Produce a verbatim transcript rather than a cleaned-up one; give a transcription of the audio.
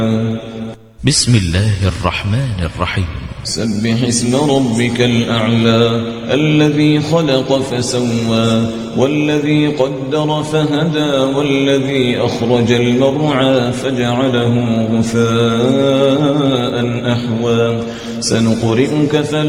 بسم الله الرحمن الرحيم. سبح اسم ربك الأعلى الذي خلق فسوى والذي قدر فهدى والذي أخرج المرعى فجعله غثاء أحوى سنقرئك فلا